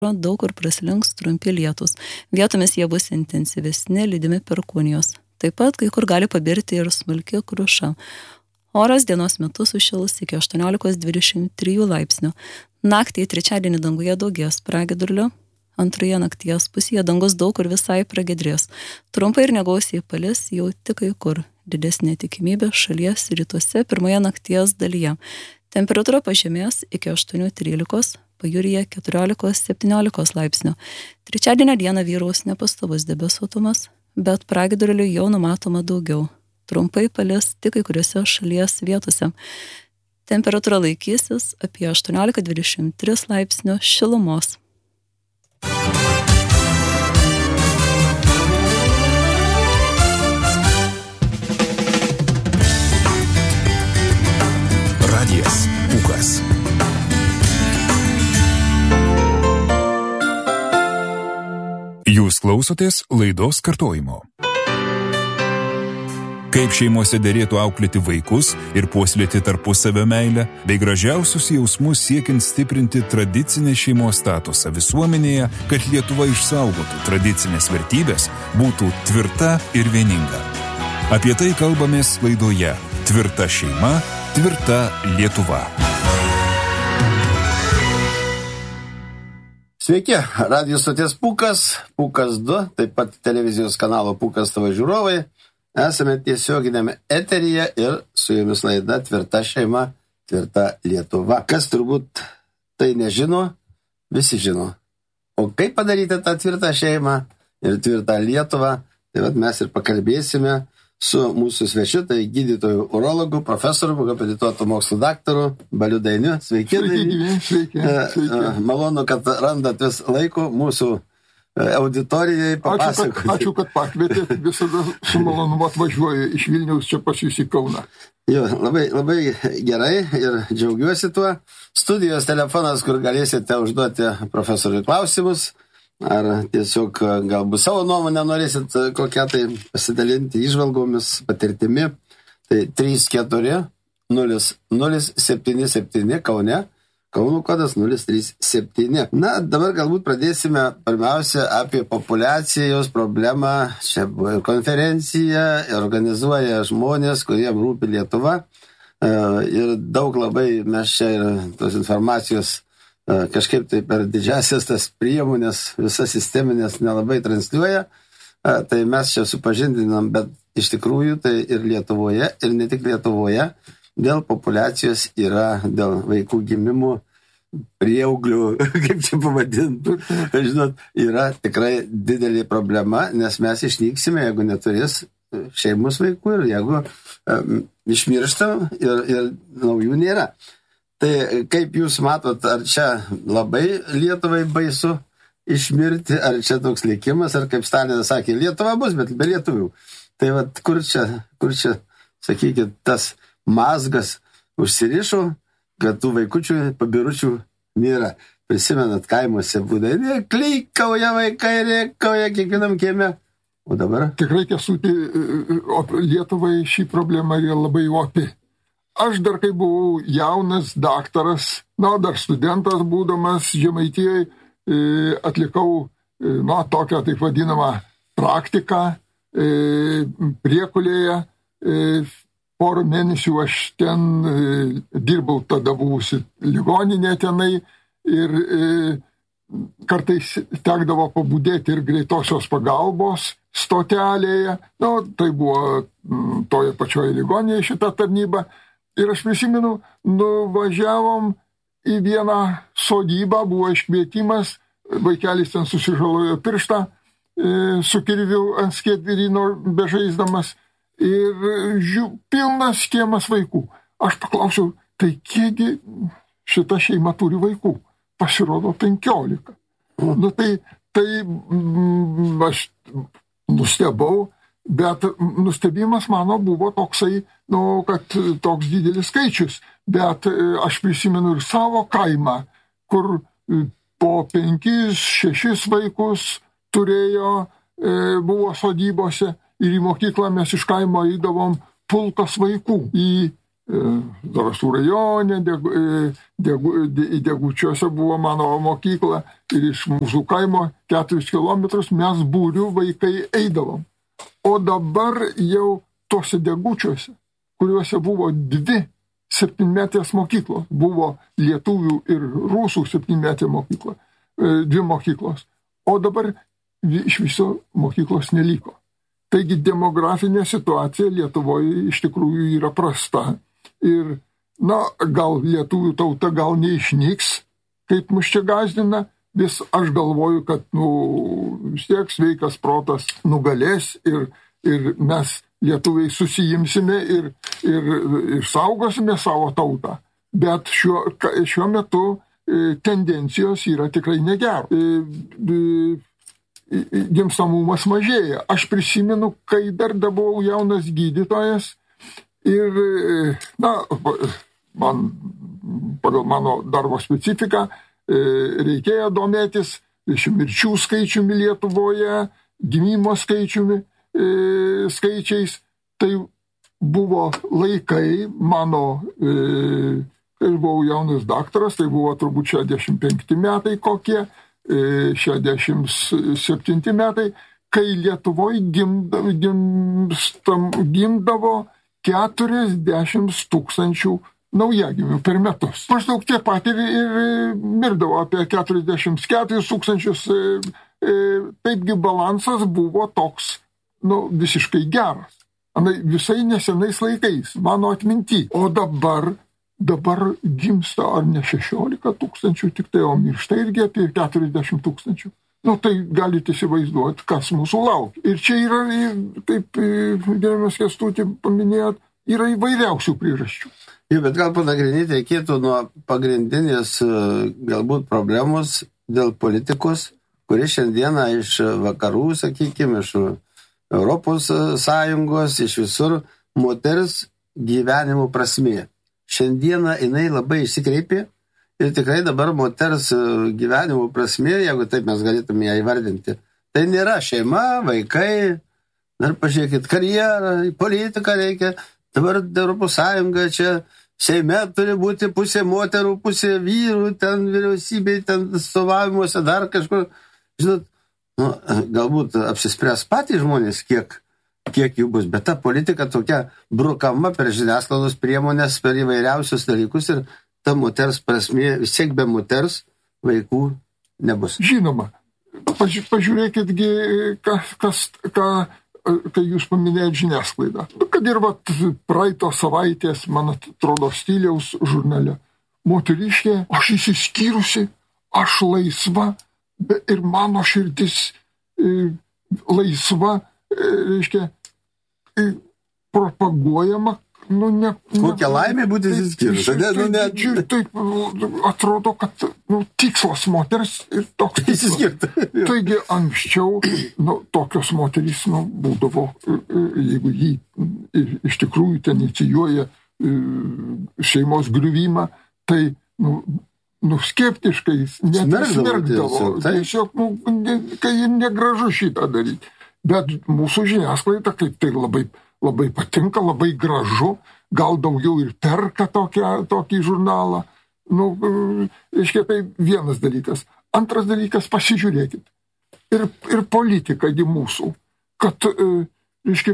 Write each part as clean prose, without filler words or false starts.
daug kur praslinks trumpi lietūs. Vietomis jie bus intensyvesni, lydimi perkūnijos. Taip pat kai kur gali pabirti ir smulki kruša. Oras dienos metu sušils iki 18-23 laipsnių. Naktį trečiadienį danguje daugės pragiedrulių. Antroje nakties pusėje dangus daug kur visai pragiedrės. Trumpai ir negausiai palis jau tik kai kur. Didesnė tikimybė šalies rytuose pirmoje nakties dalyje. Temperatūra pažemės iki 8-13, pajūryje 14-17 laipsnių. Trečiadienio dieną vyraus nepastovus debesuotumas, bet pragiedrulių jau numatoma daugiau. Trumpai palis tik kai kuriuose šalies vietose. Temperatūra laikysis apie 18-23 laipsnių šilumos. Radijas Pūkas. Jūs klausotės laidos kartojimo. Kaip šeimose derėtų auklėti vaikus ir puoselėti tarpusavio meilę, bei gražiausius jausmus siekiant stiprinti tradicinę šeimos statusą visuomenėje, kad Lietuva išsaugotų tradicinės vertybės, būtų tvirta ir vieninga. Apie tai kalbamės laidoje Tvirta šeima, tvirta Lietuva. Sveiki, radijo stoties Pūkas, Pūkas 2, taip pat televizijos kanalo Pūkas TV žiūrovai. Esame tiesioginėme eteryje ir su jumis laida Tvirta šeima, tvirta Lietuva. Kas turbūt tai nežino, visi žino. O kaip padaryti tą tvirtą šeimą ir tvirtą Lietuvą, tai vat mes ir pakalbėsime su mūsų svečiu, tai gydytojų urologų, profesorių, habilituotų mokslų daktaru Baliu Dainiu. Sveiki, Dainiu. Sveiki. Malonu, kad randat vis laiko mūsų auditorijai papasakoti. Ačiū, kad pakvietėt, visada su malonumu atvažiuoju iš Vilniaus čia pas jūs į Kauną. Jo, labai gerai ir džiaugiuosi tuo. Studijos telefonas, kur galėsite užduoti profesoriui klausimus, ar tiesiog galbūt savo nuomonę norėsit kokią tai pasidalinti įžvalgomis, patirtimi. Tai 34-0077 Kaune. Kauno kodas 037. Na, dabar galbūt pradėsime pirmiausia apie populiacijos problemą. Čia buvo konferencija, organizuoja žmonės, kuriem rūpi Lietuva. Ir daug labai mes čia tos informacijos kažkaip tai per didžiasias tas priemonės, visas sisteminės nelabai transliuoja. Tai mes čia supažindinam, bet iš tikrųjų tai ir Lietuvoje, ir ne tik Lietuvoje, dėl populiacijos yra, dėl vaikų gimimų, prieauglių, kaip čia pavadintų, žinot, yra tikrai didelė problema, nes mes išnyksime, jeigu neturės šeimus vaikų ir jeigu išmiršta ir naujų nėra. Tai kaip jūs matot, ar čia labai Lietuvai baisu išmirti, ar čia toks likimas, ar kaip Stalinas sakė, Lietuva bus, bet be lietuvių. Tai vat kur čia, sakykit, tas mazgas užsirišo, kad tų vaikučių, pabiručių nėra. Prisimenat, kaimuose būdai, klykauja vaikai, rėkauja kiekvienam kieme. O dabar? Tikrai, Kęstuti, Lietuvai šį problemą yra labai opi. Aš dar kai buvau jaunas daktaras, dar studentas būdamas Žemaitijoje, atlikau, tokią taip vadinamą praktiką Priekulėje. Porą mėnesių aš ten dirbau, tada buvusi ligoninė tenai ir kartais tekdavo pabudėti ir greitosios pagalbos stotelėje. Tai buvo toje pačioje ligoninėje šita tarnyba. Ir aš prisimenu, nuvažiavom į vieną sodybą, buvo iškvietimas, vaikelis ten susižalojo pirštą su kirviu ant skiedvirino bežaisdamas. Ir pilnas kiemas vaikų. Aš paklausiau, tai kiekgi šita šeima turi vaikų? Pasirodo 15. Tai aš nustebau, bet nustebimas mano buvo toksai, kad toks didelis skaičius. Bet aš prisimenu ir savo kaimą, kur po 5-6 vaikus turėjo, buvo sodybose. Ir į mokyklą mes iš kaimo eidavom pulkas vaikų į Zarasų rajone, Degučiuose buvo mano mokykla ir iš mūsų kaimo 4 kilometrus mes būrių vaikai eidavom. O dabar jau tose Degučiuose, kuriuose buvo 2 7-metės mokyklos, buvo lietuvių ir rusų 7-metė mokykla, 2 mokyklos, o dabar iš viso mokyklos neliko. Taigi demografinė situacija Lietuvoje iš tikrųjų yra prasta. Ir, gal lietuvių tauta gal neišnyks, kaip mus čia gąsdina, vis aš galvoju, kad, vis tiek sveikas protas nugalės ir mes lietuviai susijimsime ir saugosime savo tautą. Bet šiuo metu tendencijos yra tikrai negeros. Gimstamumas mažėja. Aš prisimenu, kai dar buvau jaunas gydytojas, ir, pagal mano darbo specifiką reikėjo domėtis mirčių skaičiumi Lietuvoje, gimimo skaičiais. Tai buvo laikai mano, kai aš buvau jaunas daktaras, tai buvo turbūt 65 metai kokie, 67 metai, kai Lietuvoje gimdavo 40 000 naujagimių per metus. Maždaug tiek pat ir mirdavo apie 44 000. Taipgi balansas buvo toks, visiškai geras. Visai nesenais laikais, mano atminty. O dabar gimsta ar ne 16 000, tik tai, o miršta irgi apie 40 000. Tai galite įsivaizduoti, kas mūsų laukia. Ir čia yra, kaip gerbiamas Kęstuti paminėjot, yra įvairiausių priežasčių. Bet gal panagrinėti reikėtų nuo pagrindinės galbūt problemos dėl politikos, kuri šiandieną iš vakarų, sakykime, iš Europos Sąjungos, iš visur moters gyvenimo prasmė. Šiandieną jinai labai išsikreipė. Ir tikrai dabar moters gyvenimo prasmė, jeigu taip mes galėtume ją įvardinti, tai nėra šeima, vaikai, dar pažiūrėkit, karjerą, politiką reikia. Dabar Europos Sąjunga čia Seime turi būti pusė moterų, pusė vyrų, ten vyriausybėj, ten atstovavimuose, dar kažkur. Žinot, galbūt apsispręs patys žmonės, kiek jų bus, bet ta politika tokia brukama per žiniasklaidos priemonės, per įvairiausius dalykus ir ta moters prasmė, vis tiek be moters vaikų nebus. Žinoma, pažiūrėkitgi, kai jūs paminėjot žiniasklaidą. Kad ir praeito savaitės, man atrodo, Stiliaus žurnale, moteriškė, aš įsiskyrusi, aš laisva, ir mano širdis laisva, reiškia, propaguojama. Kokia laimė būti įsiskyrus. Taip atrodo, kad tikslas moters ir toks įsiskirti. Taigi anksčiau tokios moterys būdavo, jeigu jį iš tikrųjų ten inicijuoja šeimos griuvimą, tai skeptiškai smerkdavo. Tiesiog, kai negražu šitą daryti. Bet mūsų žiniasklaida, kaip tai labai patinka, labai gražu, gal daugiau ir perka tokį žurnalą. Reiškia, tai vienas dalykas. Antras dalykas, pasižiūrėkit. Ir politikagi mūsų, kad, reiškia,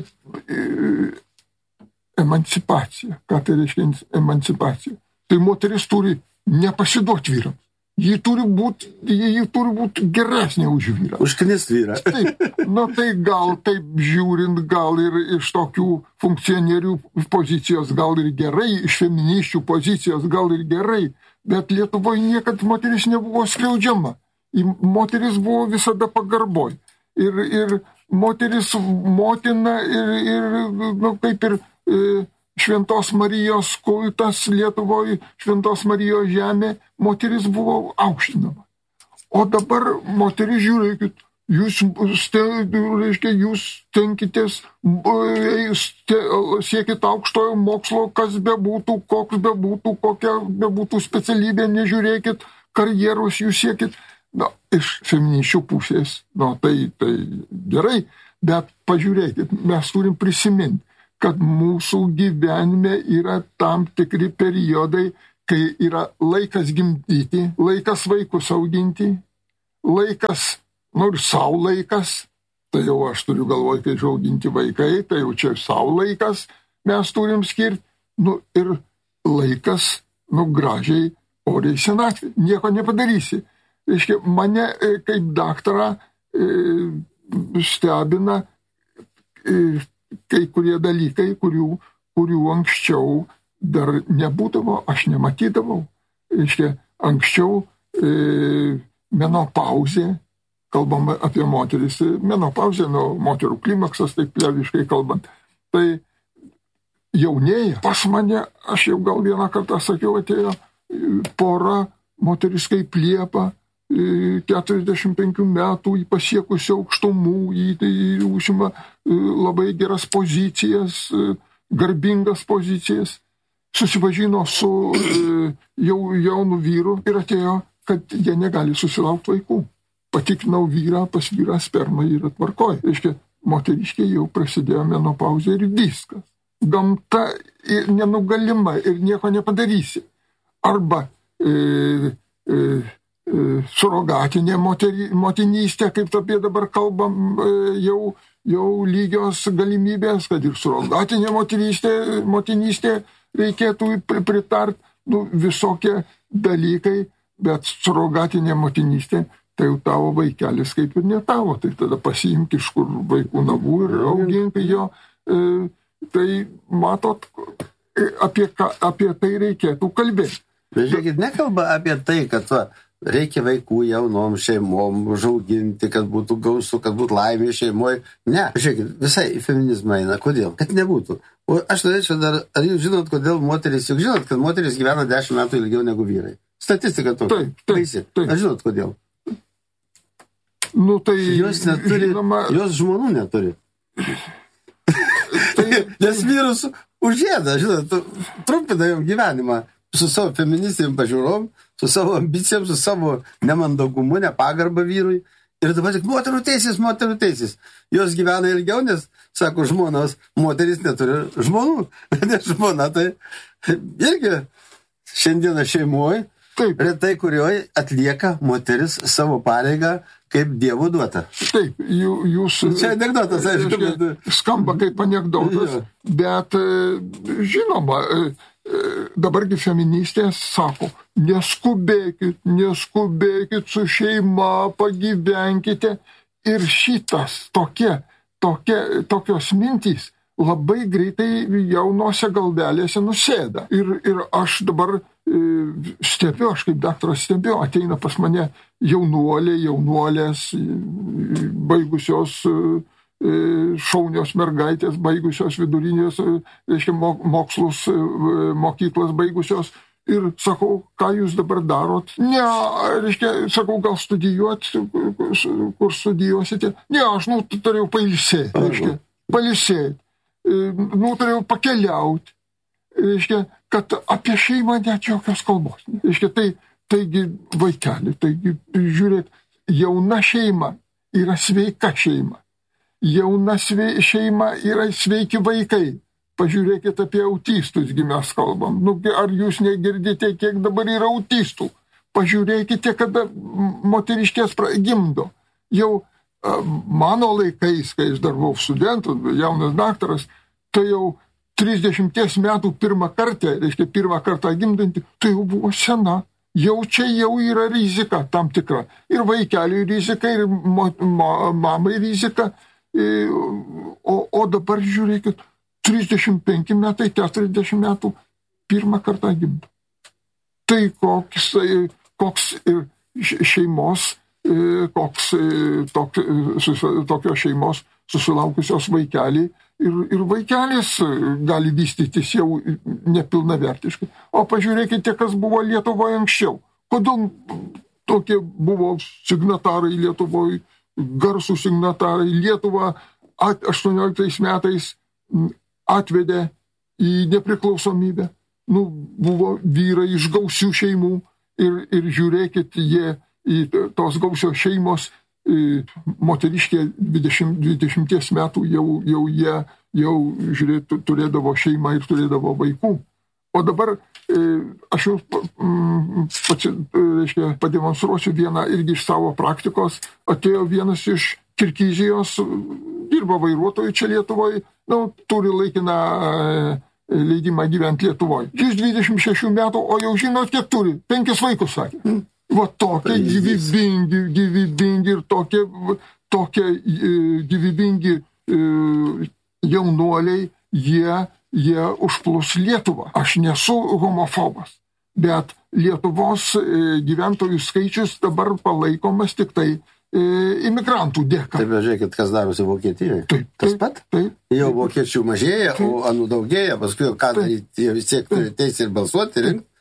emancipacija. Ką tai reiškia emancipacija? Tai moteris turi nepasiduoti vyrams. Ji turi būti geresnė už vyrą. Užknist vyrą. Taip, tai gal taip žiūrint, gal ir iš tokių funkcionierių pozicijos, gal ir gerai, iš feministių pozicijos, gal ir gerai, bet Lietuvoje niekad moteris nebuvo skriaudžiama. Moteris buvo visada pagarboj. Ir moteris motina ir kaip ir Šventos Marijos kultas Lietuvoje, Šventos Marijos žemė, moteris buvo aukštinama. O dabar moteris, žiūrėkit, jūs tenkitės, siekit aukštojo mokslo, kas bebūtų, koks bebūtų, kokia bebūtų specialybė, nežiūrėkit, karjeros jūs siekit. Iš feministių pusės, tai gerai, bet pažiūrėkit, mes turim prisiminti, kad mūsų gyvenime yra tam tikri periodai, kai yra laikas gimdyti, laikas vaikus auginti, laikas, ir savo laikas, tai jau aš turiu galvoj, kai auginti vaikai, tai jau čia savo laikas mes turim skirti, ir laikas, gražiai, oriai senatvė, nieko nepadarysi. Reiškia, mane kaip daktarą stebina kai kurie dalykai, kurių anksčiau dar nebūdavo, aš nematydavau. Reiškia, anksčiau menopauzė, kalbam apie moteris, menopauzė, moterų klimaksas, taip pleviškai kalbant, tai jaunėja. Pas mane, aš jau gal vieną kartą sakiau, atėjo pora, moteris kaip Liepa, 45 metų, pasiekusi aukštumų, užima labai geras pozicijas, garbingas pozicijas, susipažino su jaunu vyru ir atėjo, kad jie negali susilaukti vaikų. Patikrinau vyrą, pas vyrą sperma yra tvarkoj. Reiškia, moteriškiai jau prasidėjo menopauzė ir viskas. Gamta nenugalima ir nieko nepadarysi. Arba surogatinė motinystė, kaip apie dabar kalbam, jau lygios galimybės, kad ir surogatinė motinystė reikėtų pritart, visokie dalykai, bet surogatinė motinystė, tai jau tavo vaikelis kaip ir ne tavo, tai tada pasiimk iš kur vaikų navų ir augink jo. Tai matot, apie tai reikėtų kalbėti. Bet žiūrėkit, nekalba apie tai, kad reikia vaikų jaunom šeimom užauginti, kad būtų gausu, kad būtų laimė šeimoje. Ne, žiūrėkit, visai į feminizmą eina. Kodėl? Kad nebūtų. O aš norėčiau dar, ar jūs žinot, kodėl moteris, juk žinot, kad moteris gyvena 10 metų ilgiau negu vyrai. Statistika tokia. Taip. Ar žinot, kodėl? Tai jos neturi, jos žmonų neturi. Nes vyrus užėda, žinot, trumpina jom gyvenimą su savo feministiniam pažiūrom, su savo ambicijom, su savo nemandagumu, nepagarbą vyrui. Ir dabar tik moterų teisės. Jos gyvena ilgiau, nes, sako žmonos, moteris neturi žmonų. Nes žmona tai irgi šiandieną šeimoje, retai kurioje atlieka moteris savo pareigą kaip Dievo duota. Taip, jūs... Čia anekdotas, aišku. Skamba kaip anekdotas, bet žinoma, dabargi feministės sako, neskubėkit su šeima, pagyvenkite. Ir šitas, tokios mintys labai greitai jaunose galvelėse nusėda. Ir aš dabar stebiu, aš kaip daktaras stebiu, ateina pas mane jaunuolės, baigusios šaunios mergaitės, baigusios vidurinės, reiškia, mokslus, mokyklas baigusios. Ir sakau, ką jūs dabar darot? Ne, reiškia, sakau, gal studijuot, kur studijuosite? Ne, aš turėjau pailsėti, reiškia, turėjau pakeliauti, reiškia, kad apie šeimą net jokios kalbos. Reiškia, taigi vaikeli, taigi žiūrėk, jauna šeima yra sveika šeima. Jauna šeima yra sveiki vaikai. Pažiūrėkit apie autistus, mes kalbam. Ar jūs negirdite, kiek dabar yra autistų? Pažiūrėkite, kada moteriškės gimdo. Jau mano laikais, kai aš dar buvau studentas, jaunas daktaras, tai jau 30 metų pirmą kartą gimdanti, tai jau buvo sena. Jau čia yra rizika tam tikra. Ir vaikeliui rizika, ir mamai rizika. O dabar žiūrėkit, 35 metai, 40 metų pirmą kartą gimdo. Tai koks šeimos, tokios šeimos susilaukusios vaikelį ir vaikelis gali vystytis jau nepilnavertiškai. O pažiūrėkite, kas buvo Lietuvoje anksčiau. Kodėl tokie buvo signatarai Lietuvoje, garsų signatarai. Lietuva 18 metais atvedė į nepriklausomybę. Buvo vyrai iš gausių šeimų ir žiūrėkit, jie į tos gausios šeimos moteriškė 20 metų jie žiūrėtų, turėdavo šeimą ir turėdavo vaikų. O dabar aš jau pademonstruosiu vieną irgi iš savo praktikos. Atėjo vienas iš Kirgizijos, dirba vairuotojų čia Lietuvoje, turi laikiną leidimą gyventi Lietuvoje. Jis 26 metų, o jau žinot, kiek turi? 5 vaikus, sakė. Va tokie gyvybingi ir tokie gyvybingi jaunuoliai, jie užplūs Lietuvą. Aš nesu homofobas, bet Lietuvos gyventojų skaičius dabar palaikomas tik tai imigrantų dėka. Taip, žiūrėkit, kas darosi Vokietijoje. Tas pat? Jau vokiečių mažėja, o anų daugėja, paskui ką daryti, jie vis tiek turi teisę ir balsuoti.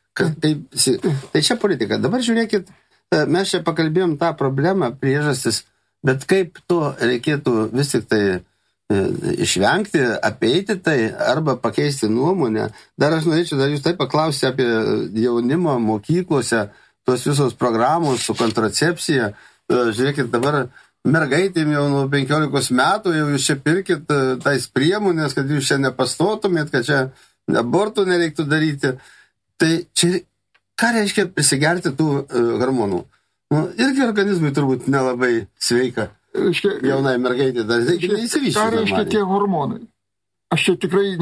Tai čia politika. Dabar žiūrėkit, mes čia pakalbėjom tą problemą, priežastis, bet kaip to reikėtų vis tik tai išvengti, apeiti tai arba pakeisti nuomonę. Dar aš norėčiau dar jūs taip paklausti apie jaunimo mokyklose, tos visos programos su kontracepcija. Žiūrėkit, dabar mergaitėm jau nuo 15 metų jau jūs čia pirkit tais priemonės, kad jūs čia nepastotumėt, kad čia abortų nereiktų daryti. Tai čia ką reiškia prisigerti tų hormonų? Irgi organizmui turbūt nelabai sveika. Jaunai mergaitė dar neįsivyščiai. Ką reiškia tie hormonai? Aš čia tikrai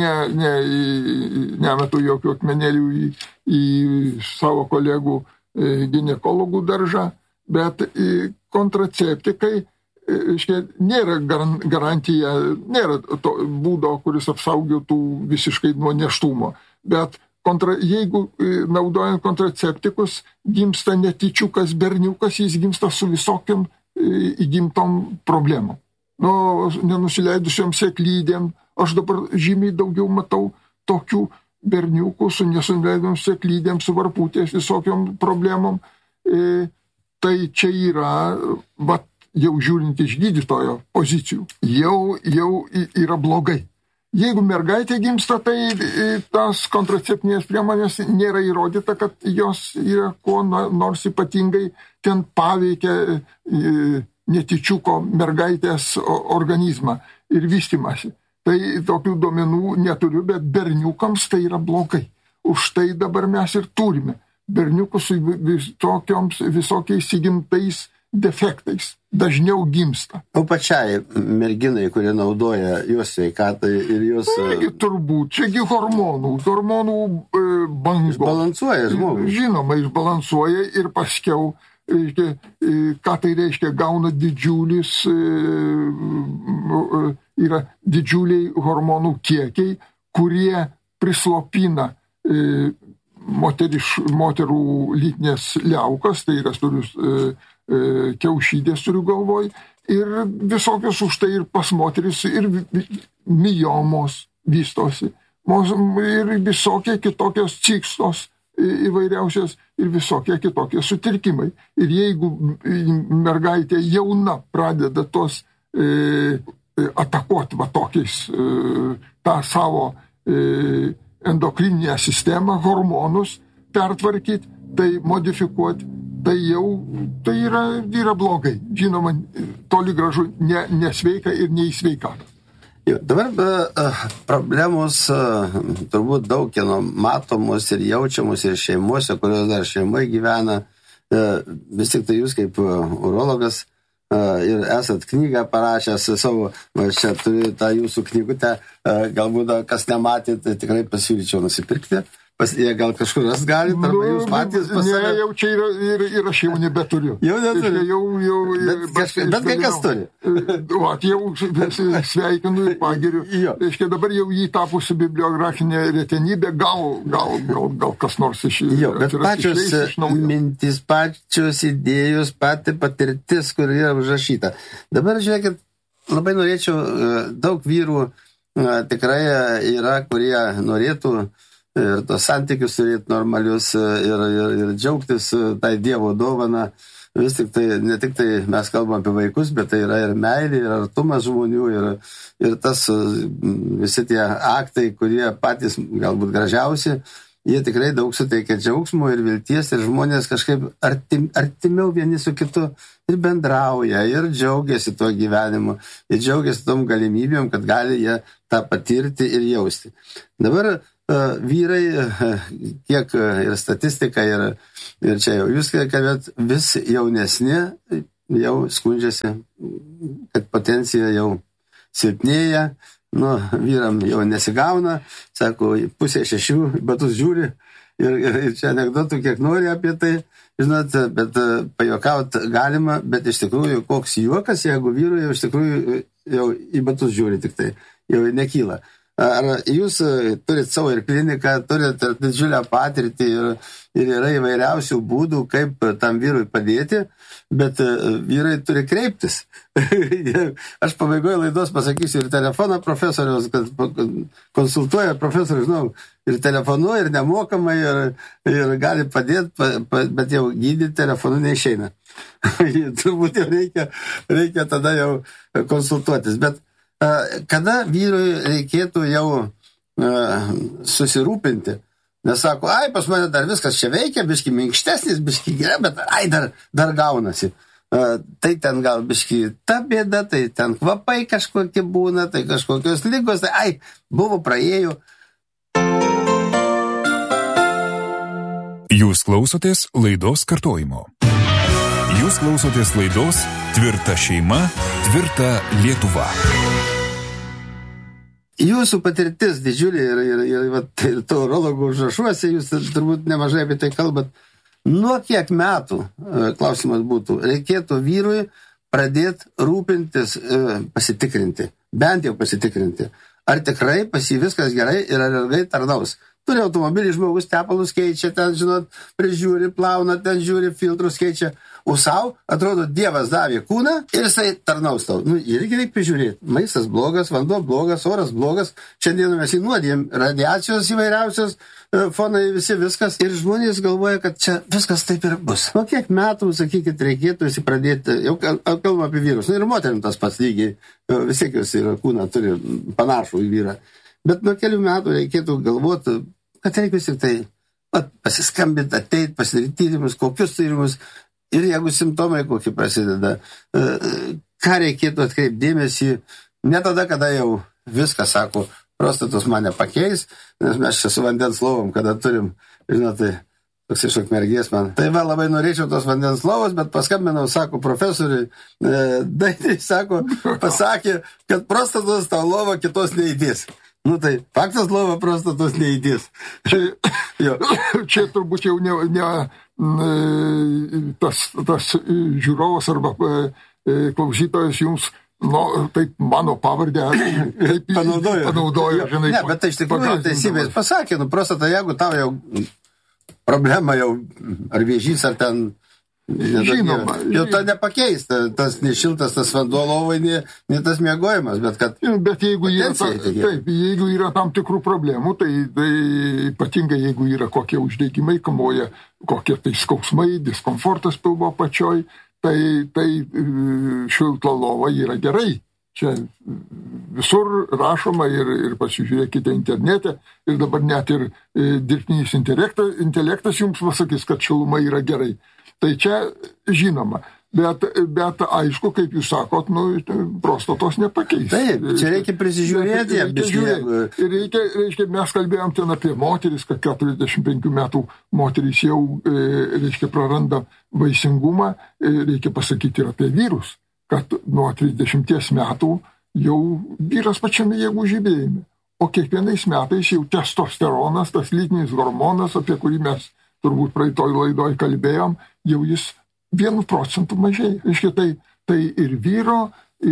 nemetu jokių akmenėlių į savo kolegų ginekologų daržą, bet kontraceptikai nėra garantija, nėra to būdo, kuris apsaugotų visiškai nuo nėštumo. Bet jeigu naudojant kontraceptikus gimsta netyčiukas berniukas, jis gimsta su visokiam įgimtom problemom. Nenusileidusiom sėklydėm, aš dabar žymiai daugiau matau tokių berniukų su nesusileidom sėklydėm, su varputės visokiom problemom. Tai čia yra, jau žiūrint iš gydytojo pozicijų, jau yra blogai. Jeigu mergaitė gimsta, tai tas kontraceptinės priemonės nėra įrodyta, kad jos yra kuo nors ypatingai ten paveikia netyčiuko mergaitės organizmą ir vystymąsi. Tai tokių duomenų neturiu, bet berniukams tai yra blogai. Už tai dabar mes ir turime berniukus su visokiais įgimtais defektais. Dažniau gimsta. O pačiai merginai, kurie naudoja jos sveikatai ir jos... Turbūt, čiagi hormonų bangos. Išbalansuoja žmogų. Žinoma, išbalansuoja ir paskiau, ką tai reiškia, gauna yra didžiuliai hormonų kiekiai, kurie prislopina moterų lytinės liaukas, tai yra kiaušydės turiu galvoj, ir visokios už tai ir pas moteris, ir miomos vystosi, ir visokie kitokios cikstos įvairiausios, ir visokie kitokie sutrikimai. Ir jeigu mergaitė jauna pradeda tos atakuoti tokiais tą savo endokrininę sistemą, hormonus pertvarkyti, tai modifikuoti, tai yra blogai. Žinoma, toli gražu nesveika ir neįsveika. Dabar problemos turbūt daug kieno matomos ir jaučiamos ir šeimose, kurios dar šeimoje gyvena. Vis tik tai jūs kaip urologas ir esat knygą parašęs savo, čia turiu tą jūsų knygutę, galbūt kas nematėt, tai tikrai pasiūlyčiau nusipirkti. Jie gal kažkur ras galit, arba jūs patys pasakėt. Ne, jau čia ir aš jau nebeturiu. Jau neturiu. Bet kai kas turi. Jau sveikinu ir pagiriu. Reiškia, dabar jau jį tapusi bibliografinė retenybė, gal kas nors iš bet pačios mintis, pačios idėjos, pati patirtis, kur yra užrašyta. Dabar žiūrėkit, labai norėčiau, daug vyrų tikrai yra, kurie norėtų ir tos santykius turėti normalius ir džiaugtis tai Dievo dovana. Vis tik tai, ne tik tai mes kalbam apie vaikus, bet tai yra ir meilė, ir artumas žmonių, ir tas visi tie aktai, kurie patys galbūt gražiausi, jie tikrai daug suteikia džiaugsmo ir vilties ir žmonės kažkaip artimiau vieni su kitu ir bendrauja, ir džiaugiasi tuo gyvenimu, ir džiaugiasi tom galimybėm, kad gali jie tą patirti ir jausti. Dabar vyrai, kiek ir statistika, ir čia jau jūs kalbėt, vis jaunesni jau skundžiasi, kad potencija jau silpnėja, vyram jau nesigauna, sako, 5:30 batus žiūri ir čia anekdotų kiek nori apie tai, žinot, bet pajuokaut galima, bet iš tikrųjų koks juokas, jeigu vyrui jau iš tikrųjų jau į batus žiūri tik tai, jau nekyla. Ar jūs turit savo ir kliniką, turit ir didžiulę patirtį ir yra įvairiausių būdų, kaip tam vyrui padėti, bet vyrai turi kreiptis. Aš pabaigoje laidos pasakysiu ir telefoną profesoriaus, kad konsultuoja profesorius, žinau, ir telefonu, ir nemokamai, ir gali padėti, bet jau gydyti telefonu neišeina. Turbūt jau reikia tada jau konsultuotis, bet kada vyrui reikėtų jau susirūpinti, nes sako, pas mane dar viskas čia veikia, biški minkštesnis, biški gerai, bet dar gaunasi. Tai ten gal biški ta bėda, tai ten kvapai kažkokie būna, tai kažkokios lygos, tai buvo praėjo. Jūs klausotės laidos kartojimo. Jūs klausotės laidos Tvirta šeima, tvirta Lietuva. Jūsų patirtis didžiulė ir to urologų užrašuose, jūs turbūt nemažai apie tai kalbat. Nuo kiek metų, klausimas būtų, reikėtų vyrui pradėti rūpintis, pasitikrinti, bent jau pasitikrinti, ar tikrai pas jį viskas gerai ir ar ilgai tarnaus. Turi automobilį, žmogus tepalus keičia, ten, žinot, prižiūri, plauna, ten žiūri, filtrus keičia, o savo, atrodo, Dievas davė kūną ir jisai tarnaus tau. Irgi reikia prižiūrėti. Maistas blogas, vanduo blogas, oras blogas. Šiandien mes įnuodėm radiacijos įvairiausios, fonai visi viskas. Ir žmonės galvoja, kad čia viskas taip ir bus. Nuo kiek metų, sakykit, reikėtų pradėti, jau kalbam apie vyrus, ir moterim tas pats lygiai, vis tiek jūs ir kūną turi panašų į vyrą. Bet nuo kelių metų reikėtų galvoti, kad reikia ir tai pasiskambinti, ateiti, pasidaryti tyrimus, kokius tyrimus, ir jeigu simptomai kokie prasideda, ką reikėtų atkreipti dėmesį, ne tada, kada jau viską sako, prostatos mane pakeis, nes mes čia su vandens lovom, kada turim, žinotai, toks iš Ukmergės man. Tai labai norėčiau tos vandens lovos, bet paskambinau, sako profesoriui, dainiai, sako, pasakė, kad prostatos tau lova kitos neįdės. Tai faktas lova prostatos neįdės. Čia turbūt jau ne tas žiūrovas arba klausytojas jums, taip mano pavardę panaudoja, žinai. Ne, bet tai iš tikrųjų teisybės pasakė, prostata, jeigu tau jau problema jau, ar vėžys, ar ten, žinoma, jau to nepakeis, tas nešiltas, tas vanduo lovai, ne tas miegojimas, bet kad... Bet jeigu yra tam tikrų problemų, tai ypatingai jeigu yra kokie uždegimai, kamuoja kokie tai skausmai, diskomfortas pilvo pačioj, tai šilta lova yra gerai. Čia visur rašoma ir pasižiūrėkite internete ir dabar net ir dirbtinis intelektas jums pasakys, kad šiluma yra gerai. Tai čia žinoma, bet aišku, kaip jūs sakot, prostatos nepakeis. Taip, čia reikia prisižiūrėti. Ir reikia, mes kalbėjom ten apie moteris, kad 45 metų moteris jau, praranda vaisingumą, reikia pasakyti ir apie vyrus, kad nuo 30 metų jau vyras pačiame jėgų žibėjime. O kiekvienais metais jau testosteronas, tas lytinis hormonas, apie kurį mes turbūt praeitoj laidoj kalbėjom, jau jis 1% mažėja. Reiškia, tai ir vyro,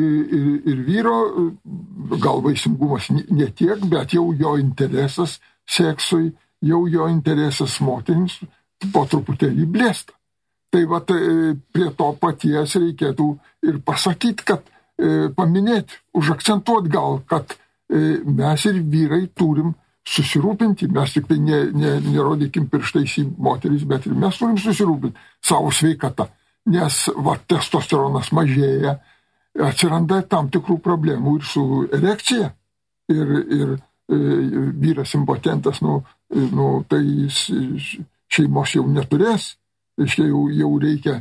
gal vaisingumas ne tiek, bet jau jo interesas seksui, jau jo interesas moterims po truputėlį blėsta. Tai prie to paties reikėtų ir pasakyti, kad paminėti, užakcentuoti gal, kad mes ir vyrai turim susirūpinti, mes tik tai nerodykim pirštais į moteris, bet ir mes turim susirūpinti savo sveikatą, nes testosteronas mažėja, atsiranda tam tikrų problemų ir su erekcija, ir vyras impotentas, tai šeimos jau neturės, jau reikia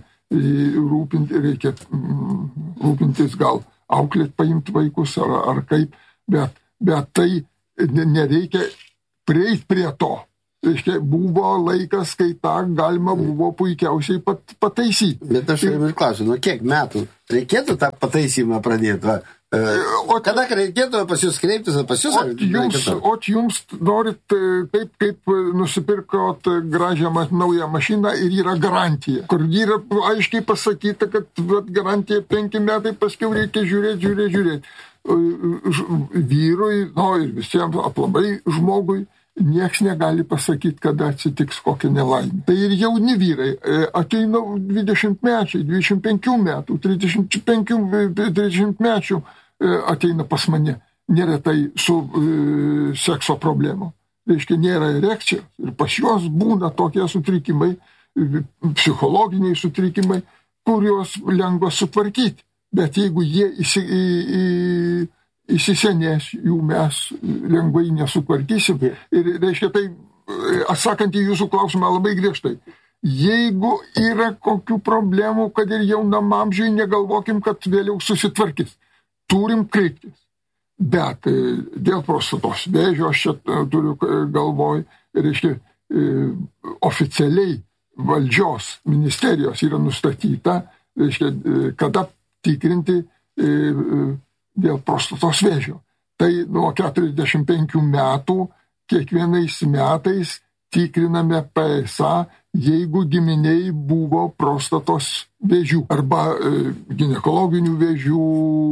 rūpintis, gal auklėt paimti vaikus ar kaip, bet tai nereikia prieiti prie to. Buvo laikas, kai tą galima buvo puikiausiai pataisyti. Bet aš ir klausiu, kiek metų reikėtų tą pataisymą pradėti? Kada reikėtų pas jūs kreiptis, pas jūs? Jums norit, kaip nusipirkot gražią naują mašiną ir yra garantija, kur yra aiškiai pasakyta, kad garantija 5 metai, paskiau reikia žiūrėti. Vyrui, ir visiems aplamai žmogui, nieks negali pasakyti, kada atsitiks kokia nelaimė. Tai ir jauni vyrai ateina 20-mečiai, 25 metų, 30 mečių ateina pas mane neretai su sekso problemu. Nėra erekcijos ir pas juos būna tokie sutrikimai, psichologiniai sutrikimai, kuriuos lengva sutvarkyti. Bet jeigu jie įsisenės, jų mes lengvai nesutvarkysim. Ir tai, atsakant į jūsų klausimą labai griežtai, jeigu yra kokių problemų, kad ir jaunam amžiui, negalvokim, kad vėliau susitvarkys. Turim kreiptis. Bet dėl prostatos vėžio, aš čia turiu galvoj, oficialiai valdžios ministerijos yra nustatyta, kada tikrinti dėl prostatos vėžio. Tai nuo 45 metų kiekvienais metais tikriname PSA, jeigu giminiai buvo prostatos vėžių arba ginekologinių vėžių,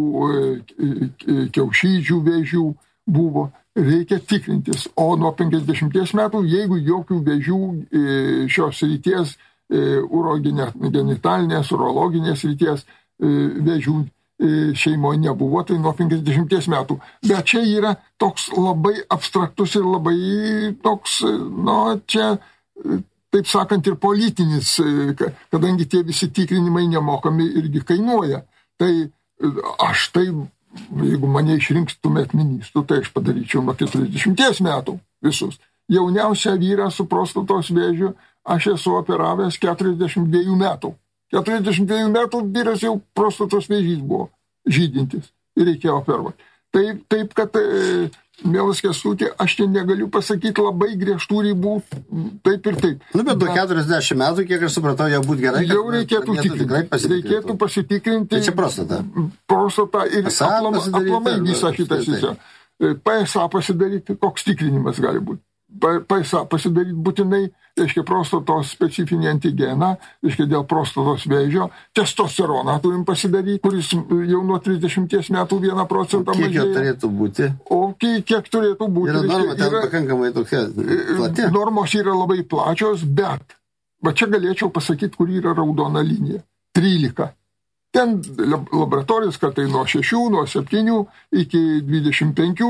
kiaušidžių vėžių buvo, reikia tikrintis. O nuo 50 metų, jeigu jokių vėžių šios ryties, urogenitalinės, urologinės ryties vėžių šeimoje nebuvo, tai nuo 50 metų. Bet čia yra toks labai abstraktus ir labai toks, čia, taip sakant, ir politinis, kadangi tie visi tikrinimai nemokami irgi kainuoja. Tai aš jeigu mane išrinkstumėt ministru, tai aš padaryčiau nuo 40 metų visus. Jauniausią vyrą su prostatos vėžiu aš esu operavęs 42 metų. 42 metų vyras jau prostatos vėžys buvo žydintis ir reikėjo operuoti. Taip, kad, mielas Kęstuti, aš čia negaliu pasakyti labai griežtų ribų, taip ir taip. Bet nuo 40 metų, kiek aš supratau, jau būtų gerai. Jau reikėtų tikrinti. Reikėtų pasitikrinti. Tai čia prostata. Prostata ir aplamai visą šitą sistemą. PSA pasidaryti, koks tikrinimas gali būti. PSA pasidaryti būtinai, prostatos specifinį antigeną, dėl prostatos vėžio, testosteroną turim pasidaryti, kuris jau nuo 30 metų 1% mažėja. Kiek jo turėtų būti? O kiek turėtų būti? Yra norma, ten pakankamai tokia plati. Normos yra labai plačios, bet čia galėčiau pasakyti, kur yra raudona linija. 13. Ten laboratorijos, kad tai nuo 6, nuo 7 iki 25,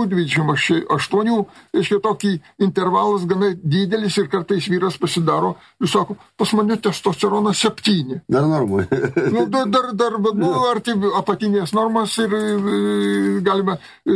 28, tokį intervalas gana didelis ir kartais vyras pasidaro ir sako, pas mane testosteronas 7. Dar normui. Arti apatinės normas ir galima,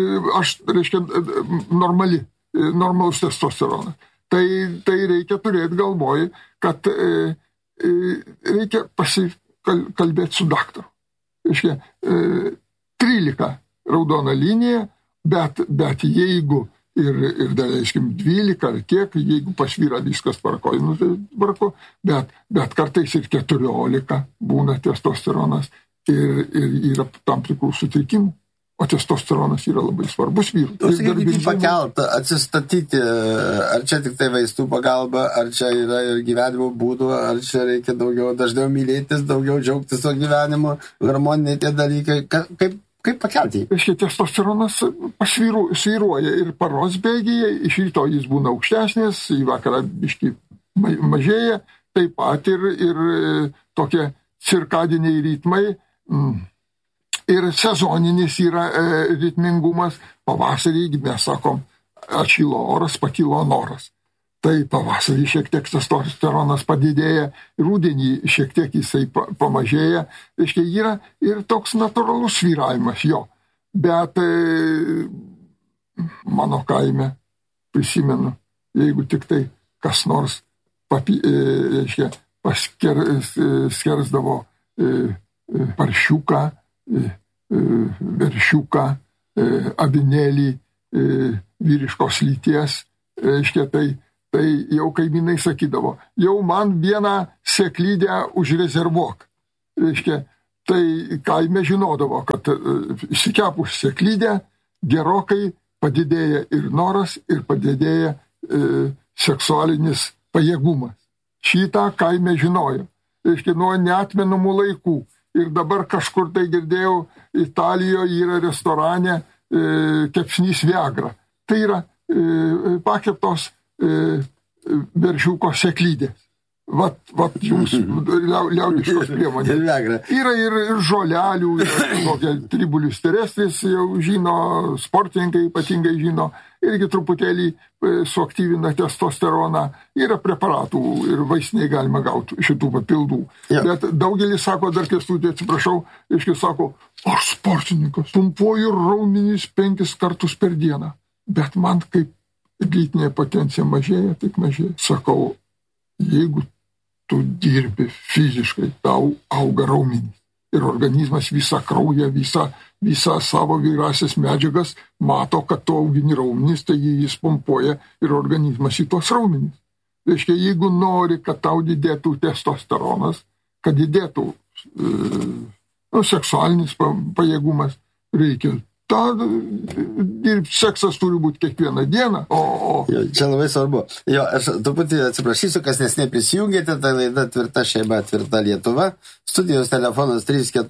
normalus testosteronas. Tai reikia turėti galvoj, kad reikia pasikalbėti su daktaru. 13 raudona linija, bet jeigu ir 12 ar kiek, jeigu pas vyrą viskas tvarko, bet kartais ir 14 būna testosteronas ir yra tam tikrų sutrikimų. O testosteronas yra labai svarbus vyrų. Sakykit, pakelt, atsistatyti, ar čia tik tai vaistų pagalba, ar čia yra ir gyvenimo būdų, ar čia reikia dažniau mylėtis, daugiau džiaugtis to gyvenimu, harmoniniai tie dalykai. Kaip pakelti? Testosteronas svyruoja ir paros bėgyje, iš ryto jis būna aukštesnis, į vakarą biškį mažėja, taip pat ir tokie cirkadiniai ritmai, ir sezoninis yra ritmingumas. Pavasarį, mes sakom, atšilo oras, pakilo noras. Tai pavasarį šiek tiek testosteronas padidėja, rudenį šiek tiek jisai pamažėja. Yra ir toks natūralus svyravimas jo. Bet mano kaime, prisimenu, jeigu tik tai kas nors skersdavo paršiuką, veršiuką, avinėlį vyriškos lyties, tai jau kaimynai sakydavo, jau man vieną seklydę užrezervuok. Tai kaime žinodavo, kad išsikepus seklydę gerokai padidėja ir noras, ir padidėja seksualinis pajėgumas. Šitą kaime žinojo. Nuo neatmenamų laikų. Ir dabar kažkur tai girdėjau, Italijoje yra restorane kepsnys Viagra. Tai yra pakeptos veršiuko seklydės. Vat jums liaudiškos priemonės. Yra ir žolelių, yra tribulius terestris, jau žino, sportininkai ypatingai žino, irgi truputėlį suaktyvina testosteroną. Yra preparatų ir vaistiniai galima gauti šitų papildų. Ja. Bet daugelis sako, dar Kęstuti, atsiprašau, sako, aš sportininkas, pumpuoju raumenys 5 kartus per dieną. Bet man kaip lytinė potencija mažėja, tik mažėja. Sakau, jeigu tu dirbi fiziškai, tau auga raumenys. Ir organizmas visą kraują, visą savo vyrasias medžiagas mato, kad tu augini raumenys, tai jis pumpuoja ir organizmas į tuos raumenys. Reiškia, jeigu nori, kad tau didėtų testosteronas, kad didėtų seksualinis pajėgumas, reikia seksas turi būti kiekvieną dieną. Jo, čia labai svarbu. Jo, aš truputį atsiprašysiu, kas nesnei prisijungėte, tai laida Tvirta šeima, Tvirta Lietuva. Studijos telefonas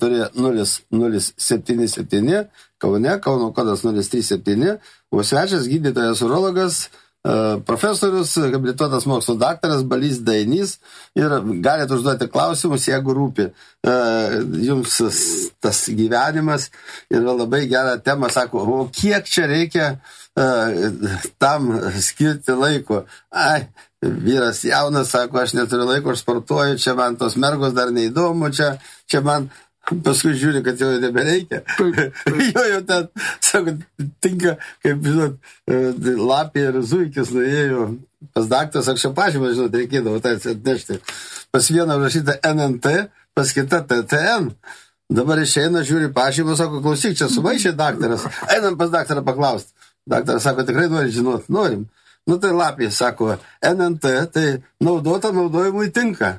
34077, Kaune, Kauno kodas 037, o svečias gydytojas urologas, profesorius, habilituotas mokslo daktaras Balys Dainys, ir galite užduoti klausimus, jeigu rūpi jums tas gyvenimas. Ir labai gerą temą sako, o kiek čia reikia tam skirti laiko? Vyras jaunas sako, aš neturiu laiko, aš sportuoju, čia man tos mergos dar neįdomu, čia man paskui žiūri, kad jau nebereikia. Jo ten, sako, tinka, kaip, žinot, lapė ir zuikis nuėjo pas daktarą, sako, čia pažymą, žinot, reikėdavo tai atnešti. Pas vieną užrašyta NNT, pas kitą TTN. Dabar išeina, žiūri pažymą, sako, klausyk, čia sumaišė daktaras. Einam pas daktarą paklausti. Daktaras sako, tikrai nori žinot, norim. Nu tai lapė, sako, NNT, tai naudojimui tinka.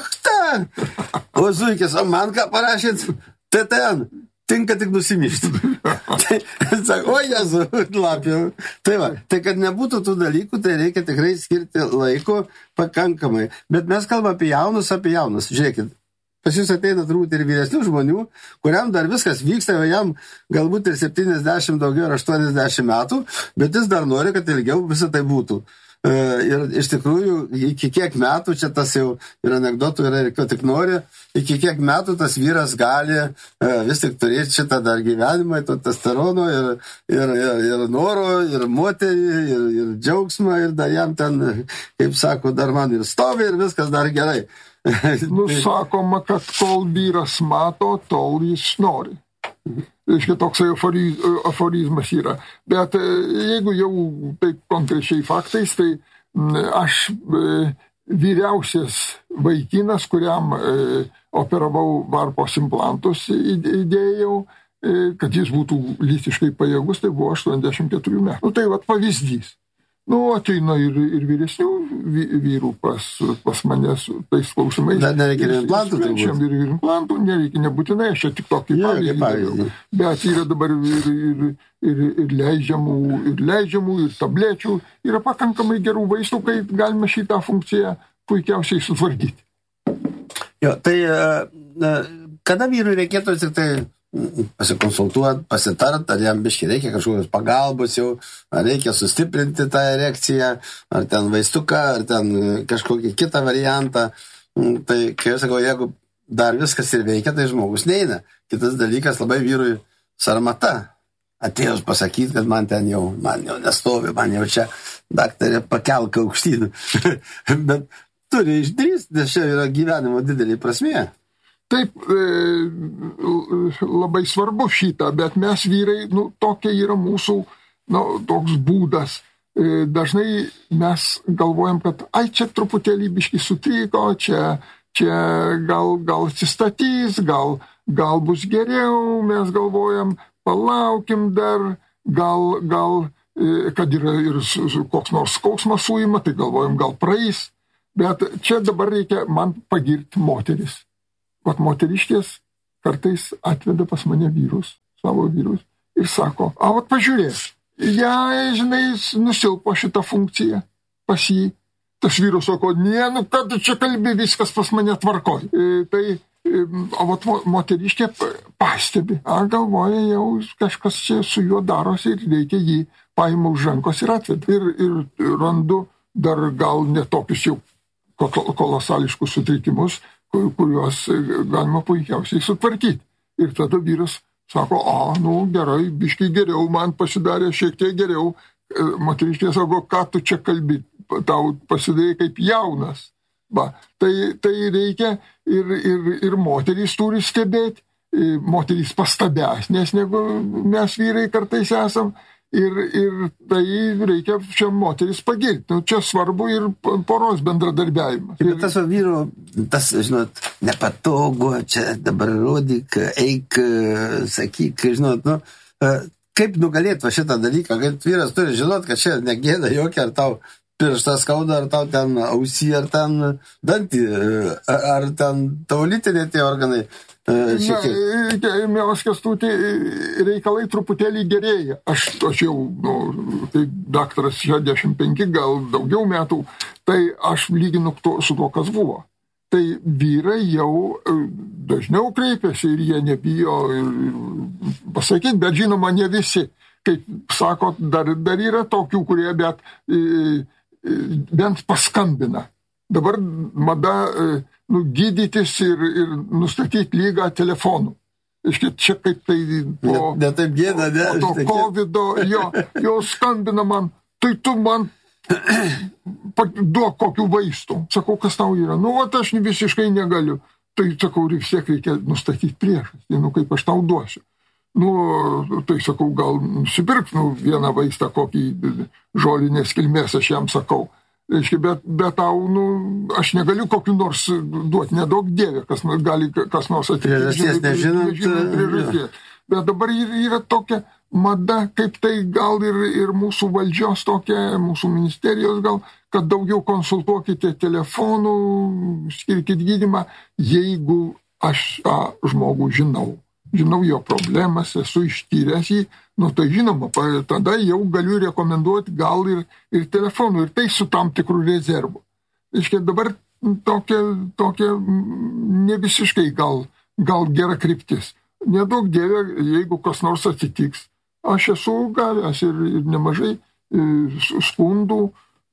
O zuikis, o man ką parašyt? TTN, tinka tik nusimyšti. Tai, sako, o Jezu, lapė. Tai va, tai kad nebūtų tų dalykų, tai reikia tikrai skirti laiko pakankamai. Bet mes kalbame apie jaunus. Žiūrėkit, pas jūs ateina turbūt ir vyresnių žmonių, kuriam dar viskas vyksta, jam galbūt ir 70 daugiau ar 80 metų, bet jis dar nori, kad ilgiau visą tai būtų. Ir iš tikrųjų, iki kiek metų, čia tas jau ir anekdotų yra, ir ko tik nori, iki kiek metų tas vyras gali vis tik turėti šitą dar gyvenimą, to testosterono ir noro, ir moterį, ir džiaugsmą, ir dar jam ten, kaip sako, dar man ir stovi, ir viskas dar gerai. Sakoma, kad kol vyras mato, tol jis nori. Reiškia, toks aforizmas yra. Bet jeigu jau taip konkrečiai faktais, tai aš vyriausias vaikinas, kuriam operavau varpos implantus, įdėjau, kad jis būtų lytiškai pajėgus, tai buvo 84 metų. Tai vat pavyzdys. Ateina ir vyresnių vyrų pas mane tais klausimais. Bet nereikia ir implantų, turbūt. Ir implantų nereikia, nebūtinai, aš čia tik tokį pavyzdį. Bet yra dabar ir leidžiamų, ir tablečių. Yra pakankamai gerų vaistų, kai galima šitą funkciją puikiausiai sutvarkyti. Jo, tai kada vyrui reikėtų tik tai pasikonsultuoti, pasitart, ar jam biškai reikia kažkokios pagalbos jau, ar reikia sustiprinti tą erekciją, ar ten vaistuką, ar ten kažkokį kitą variantą. Tai, kai aš sakau, jeigu dar viskas ir veikia, tai žmogus neina. Kitas dalykas labai vyrui sarmata. Atėjus pasakyti, kad man jau nestovi, man jau čia daktarė pakelk aukštyn. Bet turi išdrįsti, nes čia yra gyvenimo didelė prasmė. Taip, labai svarbu šitą, bet mes vyrai, tokia yra mūsų, toks būdas. dažnai mes galvojam, kad čia truputėlį biškį sutriko, čia gal atsistatys, gal bus geriau, mes galvojam, palaukim dar, gal kad yra ir koks nors skausmas suima, tai galvojam, gal praeis. Bet čia dabar reikia man pagirti moteris. Vat moteriškės kartais atveda pas mane vyrus, savo vyrus, ir sako, vat pažiūrėk, žinai, nusilpo šitą funkciją pas jį. Tas vyras sako, ką tu čia kalbi, viskas pas mane tvarkoj. O vat moteriškė pastebi, galvoja, jau kažkas čia su juo darosi ir reikia jį paima už rankos ir atveda. Ir randu dar gal netokius jau kolosališkus sutrikimus, kuriuos galima puikiausiai sutvarkyti. Ir tada vyras sako, gerai, biškai geriau, man pasidarė šiek tiek geriau. Moteriškė sako, ką tu čia kalbi, tau pasidarė kaip jaunas. Tai reikia ir moterys turi stebėti, moterys pastabesnės, negu mes vyrai kartais esam. Ir tai reikia čia moteris pagirti. Čia svarbu ir poros bendradarbiavimas. Bet tas vyru, žinot, nepatogu, čia dabar rodyk, eik, sakyk, žinot, kaip nugalėti šitą dalyką, kad vyras turi žinot, kad čia negėda jokia, ar tau pirštą skauda, ar tau ten ausį, ar ten dantį, ar ten tavo lytinė tie organai. Mielas Kęstuti, reikalai truputėlį gerėja. Aš jau, tai daktaras 65, gal daugiau metų, tai aš lyginu su to, kas buvo. Tai vyrai jau dažniau kreipiasi ir jie nebijo pasakyti, bet žinoma, ne visi. Kaip sakot, dar yra tokių, kurie bent paskambina. Dabar mada gydytis ir nustatyti lygą telefonu. Čia kaip tai po to COVID-o, jo skambina man, tai tu man duok kokių vaistų. Sakau, kas tau yra? Aš visiškai negaliu. Tai sakau, vis tiek reikia nustatyti priešastį, kaip aš tau duosiu. Tai sakau, gal nusipirk vieną vaistą, kokį žolinės kilmės, aš jam sakau. Bet tau, aš negaliu kokiu nors duoti, nedaug dievė, kas nors priežasties nežinant. Bet dabar yra tokia mada, kaip tai gal ir mūsų valdžios tokia, mūsų ministerijos gal, kad daugiau konsultuokite telefonu, skirkit gydymą, jeigu aš žmogų žinau jo problemas, esu ištyręs jį, tai žinoma, tada jau galiu rekomenduoti gal ir telefonu, ir tai su tam tikrų rezervų. Dabar tokia ne visiškai gal gera kryptis. Nedaug dievė, jeigu kas nors atsitiks, aš esu gavęs ir nemažai skundų,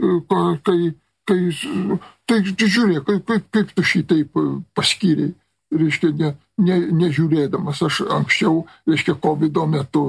tai žiūrėk, kaip tu šitaip paskyrei. Nežiūrėdamas. Aš anksčiau, COVID-o metu,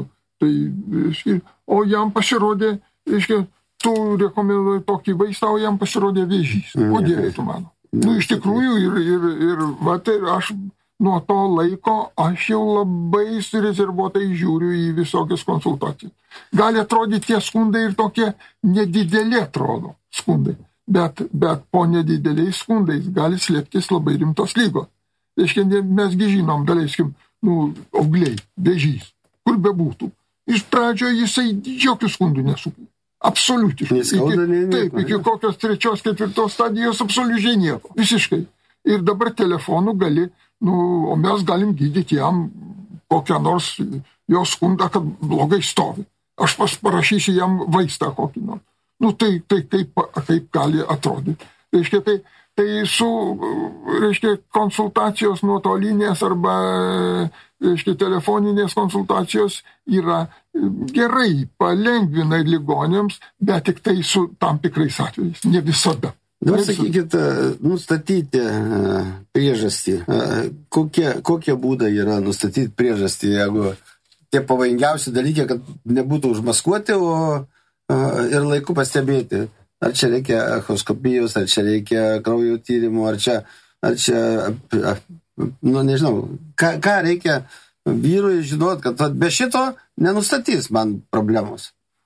o jam pasirodė, tu rekomenduoji tokį vaistą, o jam pasirodė vėžys. Kodėl tu mano? Iš tikrųjų, ir aš nuo to laiko, aš jau labai surezervuotai žiūriu į visokias konsultacijas. Gali atrodyti tie skundai ir tokie nedideli atrodo skundai, bet po nedideliais skundais gali slėptis labai rimtos lygos. Mesgi žinom, daleiskim, augliai, vėžys, kur bebūtų. Iš pradžio jisai jokių skundų nesukelia. Absoliutiškai. Iki kokios 3-4 stadijos absoliučiai nieko. Visiškai. Ir dabar telefonu gali, o mes galim gydyti jam kokią nors jo skundą, kad blogai stovi. Aš parašysiu jam vaistą kokį nors. Tai kaip gali atrodyti. Tai su, konsultacijos nuotolinės arba, telefoninės konsultacijos yra gerai, palengvina ligoniams, bet tik tai su tam tikrais atvejais, ne visada. Dabar sakykit, nustatyti priežastį. Kokie būdai yra nustatyti priežastį, jeigu tie pavojingiausi dalykai, kad nebūtų užmaskuoti ir laiku pastebėti? Ar čia reikia echoskopijos, ar čia reikia kraujo tyrimų, ar čia nežinau, ką reikia vyrui žinot, kad be šito nenustatys man problemos?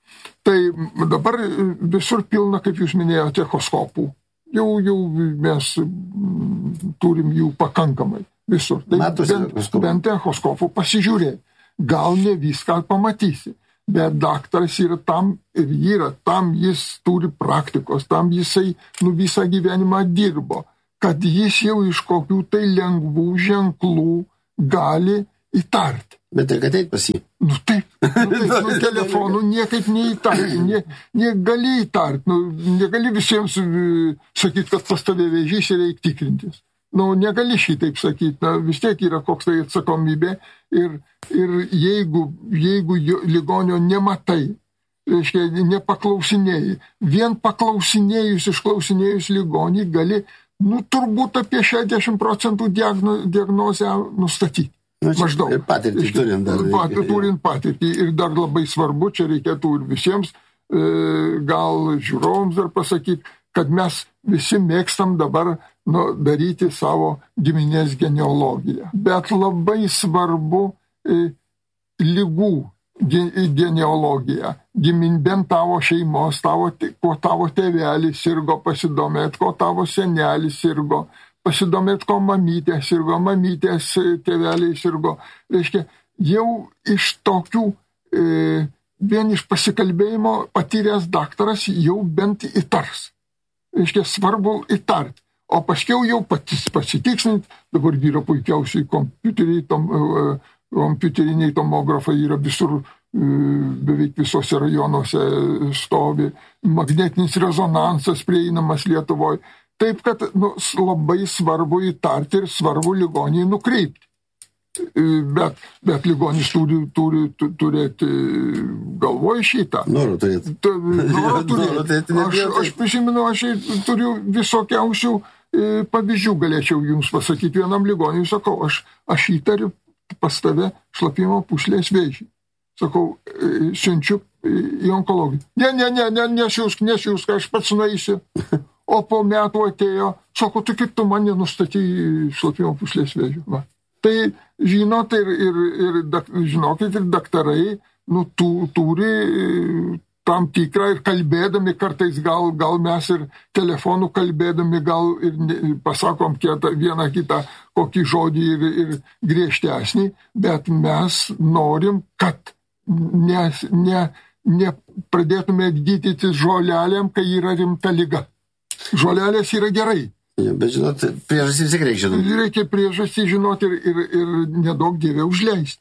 Tai dabar visur pilna, kaip jūs minėjote, echoskopų. Jau mes turim jų pakankamai visur. Tai bent echoskopų pasižiūrėti. Gal ne viską pamatysi, bet daktaras yra tam, jis turi praktikos, tam jisai visą gyvenimą dirbo, kad jis jau iš kokių tai lengvų ženklų gali įtarti. Bet tai kad eit pas jį. Taip, telefonu niekaip neįtarti, negali įtarti, negali visiems sakyti, kad pas tave vėžys ir reikia tikrintis. Negali šitaip sakyti, vis tiek yra koks tai atsakomybė ir jeigu ligonio nematai, reiškia, nepaklausinėjai, vien paklausinėjus, išklausinėjus ligonį gali, turbūt apie 60% diagnozę nustatyti. Maždaug. Ir patirtį turint dar. Turint patirtį ir dar labai svarbu, čia reikėtų ir visiems, gal žiūrovams dar pasakyti, kad mes visi mėgstam dabar daryti savo giminės genealogiją. Bet labai svarbu ligų genealogija. Bent tavo šeimos, ko tavo tėvelis sirgo, pasidomėt, ko tavo senelis sirgo, pasidomėt, ko mamytė sirgo, mamytės tėveliai sirgo. Reiškia, jau iš tokių, vien iš pasikalbėjimo patyręs daktaras jau bent įtars. Reiškia, svarbu įtarti. O paskiau jau pasitikslinti, dabar yra puikiausiai kompiuteriniai tomografai yra visur, beveik visose rajonuose stovi, magnetinis rezonansas prieinamas Lietuvoje. Taip, kad labai svarbu įtarti ir svarbu ligonį nukreipti. Bet ligonis turi turėti galvoj šitą. Noriu turėti. Aš prisimenu, aš turiu visokiausių pavyzdžių, galėčiau jums pasakyti vienam ligoniui, sakau, aš įtariu pas tave šlapimo pūslės vėžį. Sakau, siunčiu į onkologiją. Nesiųsk, aš pats nueisiu. O po metų atėjo, sako, tu kaip tu man nenustatei šlapimo pūslės vėžio. Va. Tai žinot, žinokit, ir daktarai turi tam tikrą ir kalbėdami kartais, gal mes ir telefonu kalbėdami, gal ir pasakom vieną kitą kokį žodį ir griežtesnį, bet mes norim, kad ne pradėtume gydytis žolelėm, kai yra rimta liga. Žolelės yra gerai. Bet žinot, priežastys tik reikia žinoti. Reikia priežastys žinoti ir nedaug dievė užleisti.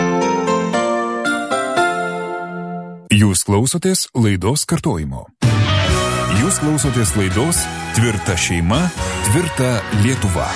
Jūs klausotės laidos kartojimo. Jūs klausotės laidos Tvirta šeima, tvirta Lietuva.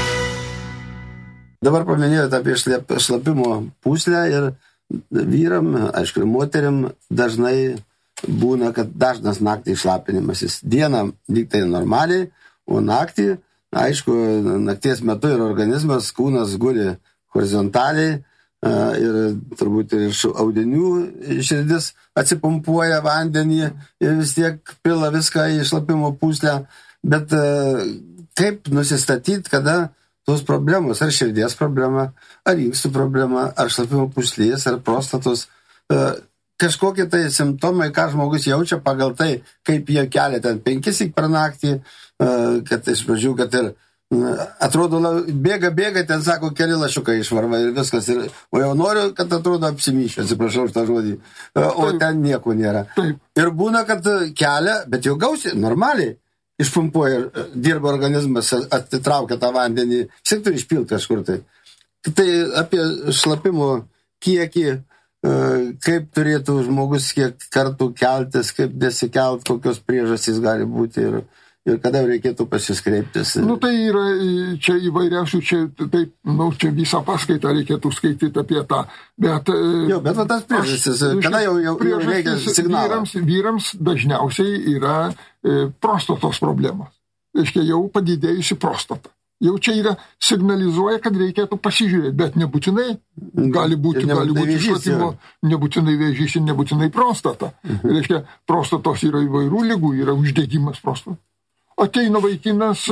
Dabar paminėjote apie šlapimo pūslę ir vyram, aišku, moteriam dažnai būna, kad dažnas naktį šlapinimasis. Dieną lygtai normaliai, o naktį, aišku, nakties metu ir organizmas, kūnas guli horizontaliai ir turbūt ir iš audinių širdis atsipumpuoja vandenį ir vis tiek pila viską į šlapimo pūslę. Bet kaip nusistatyti, kada tos problemos, ar širdies problema, ar inkstų problema, ar šlapimo pūslės, ar prostatos, kažkokie tai simptomai, ką žmogus jaučia pagal tai, kaip jie kelia ten 5 per naktį, kad iš pradžių, kad ir atrodo, bėga, ten sako, keli lašiukai išvarva ir viskas, o jau noriu, kad atrodo apsimyšę, atsiprašau už tą žodį, o ten nieko nėra. Ir būna, kad kelia, bet jau gausiai, normaliai, išpumpuoja, dirba organizmas, atitraukia tą vandenį, vis turi išpilti kažkur tai. Tai apie šlapimo kiekį, kaip turėtų žmogus kiek kartų keltis, kaip nesikelt, kokios priežastys gali būti ir kada reikėtų pasiskreiptis. Tai yra čia įvairiausių, čia visą paskaitą reikėtų skaityti apie tą. Bet va tas priežastys, kada jau reikia signalą. Vyrams dažniausiai yra prostatos problemos. Reiškia, jau padidėjusi prostata. Jau čia yra signalizuoja, kad reikėtų pasižiūrėti, bet nebūtinai gali būti šlapimo, nebūtinai vėžys ir nebūtinai prostata. Reiškia, prostatos yra įvairių ligų, yra uždegimas prostatos. Ateina vaikinas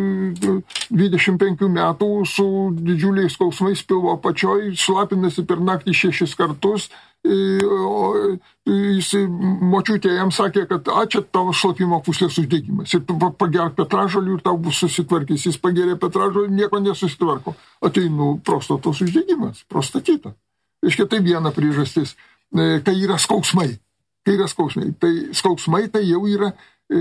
25 metų su didžiuliais skausmais pilvo apačioj, šlapinasi per naktį 6 kartus jis močiutė jam sakė, kad čia tavo šlapimo pūslės uždegimas. Ir tu pagerk petražolių ir tau bus susitvarkys. Jis pagerė petražolių, nieko nesusitvarko. Ateinu prostatos uždegimas, prostatita. Reiškia, tai viena priežastis, kai yra skausmai. Tai skausmai tai jau yra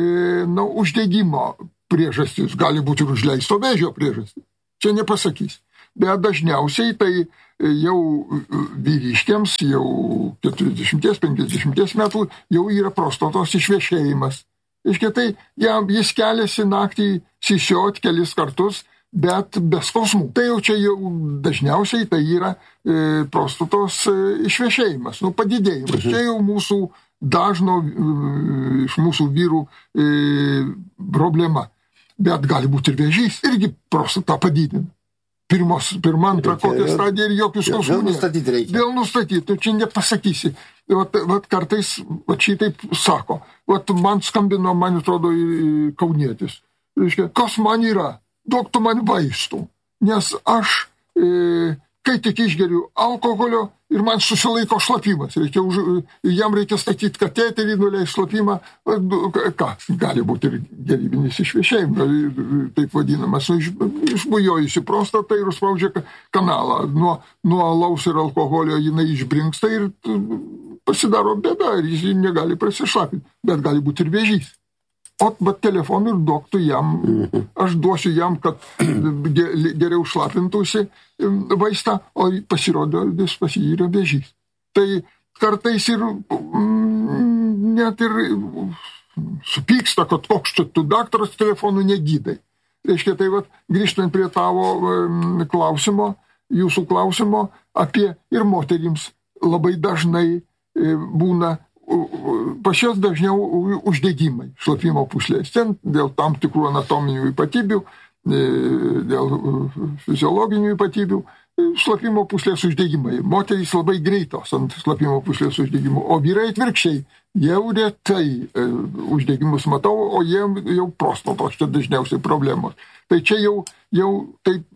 uždegimo priežastis. Gali būti ir užleisto vėžio priežastis. Čia nepasakys. Bet dažniausiai tai jau vyriškiams, jau 40-50 metų jau yra prostatos išvešėjimas. Reiškia, tai jis keliasi naktį sisiot kelis kartus, bet be skausmų. Tai jau čia jau dažniausiai tai yra prostatos išvešėjimas, padidėjimas. Čia jau mūsų dažno iš mūsų vyrų problema. Bet gali būti ir vėžys, irgi prostatą padidina. Pirma, antra, kokia stadija ir jokių skausmų. Vėl nustatyti reikia. Vėl nustatyti, čia nepasakysi. Vat kartais šitaip sako. Man skambino, man atrodo, kaunietis. Reiškia, kas man yra? Duok tu man vaistų. Nes aš, kai tik išgeriu alkoholio ir man susilaiko šlapimas. Jam reikia statyti kateterį, nuleis šlapimą. Ką? Gali būti ir gerybinis išvešėjimas, taip vadinamas. Išbujojusi prostatą ir užspaudžia kanalą. Nuo alaus ir alkoholio jinai išbrinksta ir pasidaro bėda ir jis negali prasišlapinti. Bet gali būti ir vėžys. Bet telefonu ir duok tu jam, aš duosiu jam, kad geriau šlapintųsi vaistą, o pasirodo, vis pas jį yra vėžys. Tai kartais ir net ir supyksta, kad koks čia tu daktaras telefonu negydai. Reiškia, tai grįžtant prie tavo klausimo, jūsų klausimo apie ir moterims labai dažnai būna pas jas dažniau uždegimai šlapimo pūslės. Ten dėl tam tikrų anatominių ypatybių, dėl fiziologinių ypatybių, šlapimo pūslės uždegimai. Moterys labai greitos ant šlapimo pūslės uždegimų, o vyrai atvirkščiai. Jau retai uždegimus matau, o jie jau prostatos, čia dažniausiai problemos. Tai čia jau taip,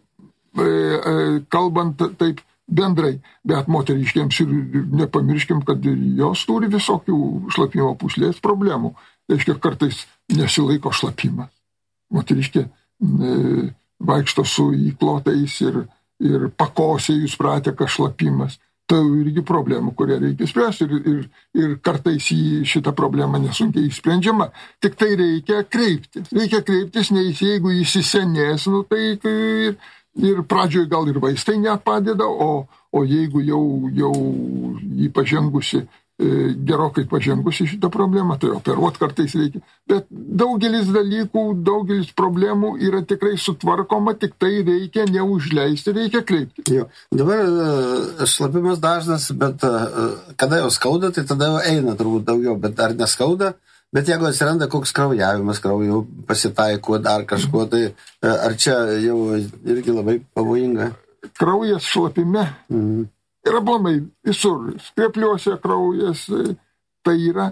kalbant taip, bendrai, bet moteriškiams ir nepamirškim, kad jos turi visokių šlapimo pūslės problemų. Reiškia, kartais nesilaiko šlapimas. Moteriškė vaikšto su įklotais ir pakosėjus prateka šlapimas. Tai irgi problemų, kurią reikia spręsti ir kartais šitą problemą nesunkiai išsprendžiama. Tik tai reikia kreiptis. Nes jeigu jis įsisenės, tai ir pradžioje gal ir vaistai nepadeda, o jeigu jau jį pažengusi, gerokai pažengusi šitą problemą, tai operuoti kartais reikia. Bet daugelis dalykų, daugelis problemų yra tikrai sutvarkoma, tik tai reikia neužleisti, reikia kreipti. Jo. Dabar šlapimas dažnas, bet kada jau skauda, tai tada jau eina turbūt daugiau, bet ar neskauda? Bet jeigu atsiranda koks kraujavimas, kraujo pasitaiko dar kažko, tai ar čia jau irgi labai pavojinga? Kraujas šlapime yra aplamai visur. Skrepliuose kraujas, tai yra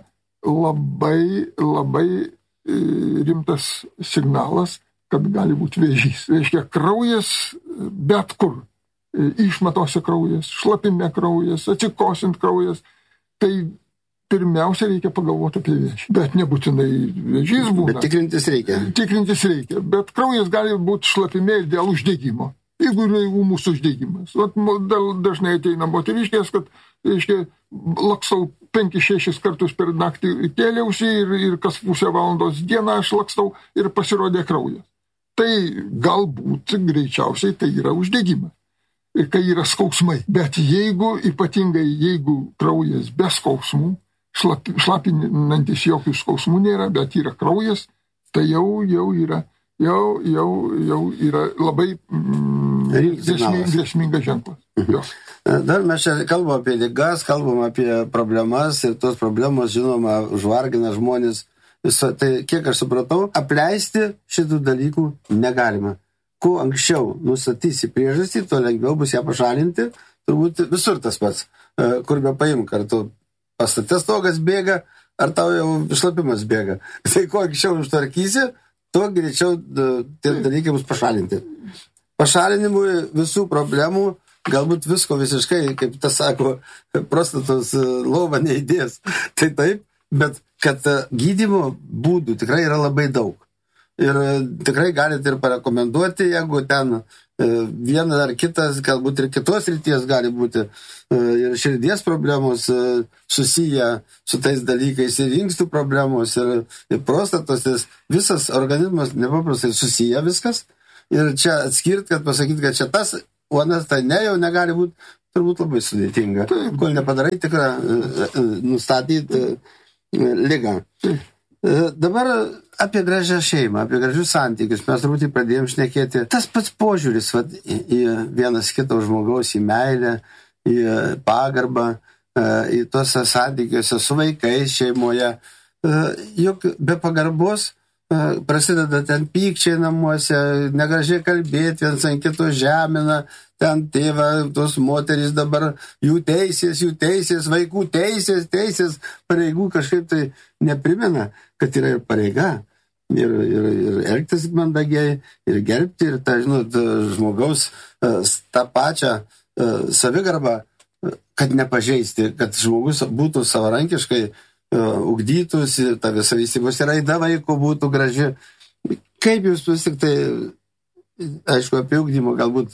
labai rimtas signalas, kad gali būti vėžys. Reiškia, kraujas bet kur. Išmatose kraujas, šlapime kraujas, atsikosint kraujas. Tai pirmiausia reikia pagalvoti apie vėžį. Bet nebūtinai vėžys būna. Bet tikrintis reikia. Bet kraujas gali būti šlapime ir dėl uždegimo. Jeigu yra ūmus uždegimas. Dažnai ateina moteriškės, kad lakstau 5-6 kartus per naktį kėliausi ir kas pusę valandos dieną aš lakstau ir pasirodė kraujas. Tai galbūt greičiausiai tai yra uždegimas. Ir kai yra skausmai. Bet ypatingai jeigu kraujas be skausmų, šlapinantis jokių skausmų nėra, bet yra kraujas, tai jau yra labai grėsmingas ženklas. Dar mes čia kalbam apie ligas, kalbam apie problemas ir tos problemos, žinoma, užvargina žmonės. Tai kiek aš supratau, apleisti šitų dalykų negalima. Kuo anksčiau nustatysi priežastį, tuo lengviau bus ją pašalinti. Turbūt visur tas pats, kur be paimk, ar tu pastatės stogas bėga, ar tau jau šlapimas bėga. Tai kuo anksčiau užtvarkysi, tuo greičiau tie dalykai bus pašalinti. Pašalinimui visų problemų galbūt visko visiškai, kaip tas sako, prostatos lova neįdės. Tai taip, bet kad gydymo būdų tikrai yra labai daug. Ir tikrai galite ir parekomenduoti, jeigu ten vienas ar kitas, galbūt ir kitos ryties gali būti ir širdies problemos susiję su tais dalykais, ir inkstų problemos, ir prostatos, visas organizmas nepaprastai susiję viskas. Ir čia atskirti, kad pasakyti, kad čia tas, o anas tai ne, jau negali būti, turbūt labai sudėtinga, kol nepadarai tikrą nustatyti ligą. Dabar apie gražią šeimą, apie gražius santykius mes turbūt pradėjom šnekėti. Tas pats požiūris į vienas kito žmogaus, į meilę, į pagarbą, į tose santykiuose su vaikais šeimoje. Juk be pagarbos prasideda ten pykčiai namuose, negražiai kalbėti, viens ant kito žemina, ten tėva, tos moterys dabar, jų teisės, vaikų teisės, pareigų kažkaip tai neprimena, kad yra ir pareiga, ir elgtis mandagiai, ir gerbti, ir tą, žmogaus tą pačią savigarbą, kad nepažeisti, kad žmogus būtų savarankiškai ugdytųsi, ta visa vystymosi raida vaiko būtų graži. Kaip jūs vis tik tai, aišku, apie ugdymą galbūt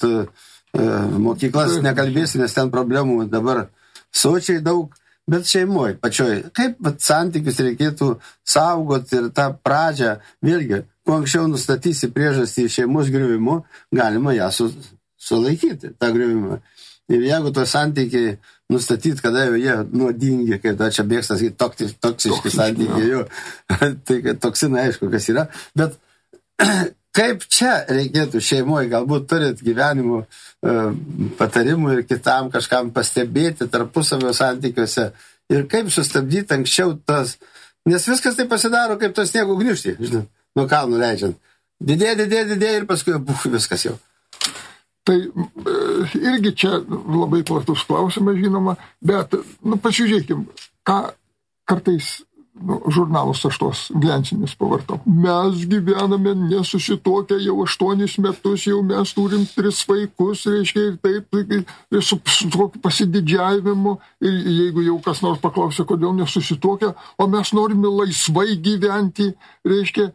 mokyklas nekalbėsi, nes ten problemų dabar sočiai daug, bet šeimoje pačioj. Kaip santykius reikėtų saugoti ir tą pradžią, vėlgi, kuo anksčiau nustatysi priežastį šeimos griuvimo, galima ją sulaikyti, tą griuvimą. Ir jeigu to santykiai nustatyti, kada jau jie nuodingi, kai čia bėgstas į toksiški santykiai, jau, tai toksinai aišku, kas yra. Bet kaip čia reikėtų šeimoje, galbūt turit gyvenimo patarimų ir kitam kažkam pastebėti tarpusavio santykiuose ir kaip sustabdyti anksčiau tas, nes viskas tai pasidaro kaip tos sniego gniūžtį, nuo kalnų leidžiant. Didėja ir paskui viskas jau. Tai irgi čia labai platus klausimas, žinoma, bet, pasižiūrėkim, ką kartais žurnalus aš tos glensinės pavartau. Mes gyvename nesusituokę jau 8 metus, jau mes turim 3 vaikus, reiškia, ir taip, su tokiu pasididžiavimu, ir jeigu jau kas nors paklausė, kodėl nesusituokę, o mes norime laisvai gyventi, reiškia,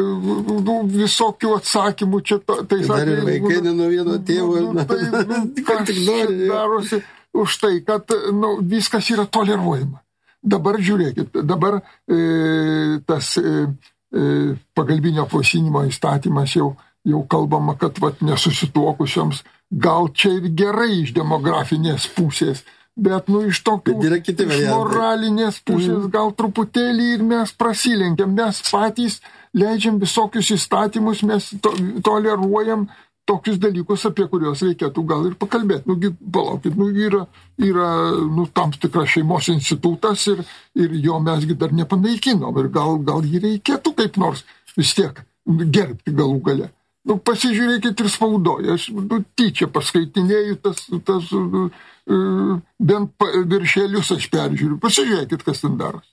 visokių atsakymų čia tai sakė. Dar ir vaikai ne nuo vieno tėvo. Kas darosi už tai, kad viskas yra toleruojama. Dabar žiūrėkit, dabar tas pagalbinio apvaisinimo įstatymas jau kalbama, kad nesusituokusioms gal čia ir gerai iš demografinės pusės, bet iš tokių iš moralinės pusės gal truputėlį ir mes prasilenkiam, mes patys leidžiam visokius įstatymus, mes toleruojam tokius dalykus, apie kuriuos reikėtų gal ir pakalbėti. Palaukit, yra tam tikras šeimos institutas ir jo mesgi dar nepanaikinom ir gal jį reikėtų kaip nors vis tiek gerbti galų gale. Pasižiūrėkit ir spaudoje, aš tyčia paskaitinėjau tas bent viršelius aš peržiūriu. Pasižiūrėkit, kas ten daros.